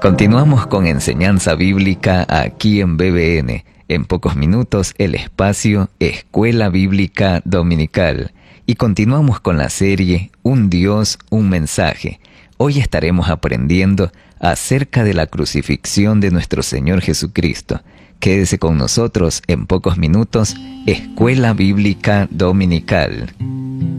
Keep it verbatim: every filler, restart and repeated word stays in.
Continuamos con enseñanza bíblica aquí en B B N. En pocos minutos, el espacio Escuela Bíblica Dominical. Y continuamos con la serie Un Dios, un mensaje. Hoy estaremos aprendiendo acerca de la crucifixión de nuestro Señor Jesucristo. Quédese con nosotros en pocos minutos, Escuela Bíblica Dominical.